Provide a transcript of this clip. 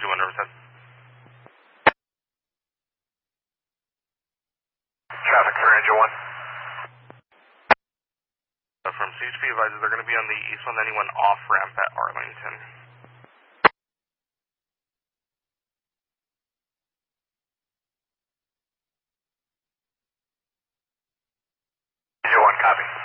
2-1 Riverside. Traffic for Angel 1. From CHP advisors, they're going to be on the East 191 off ramp at Arlington. Angel 1, copy.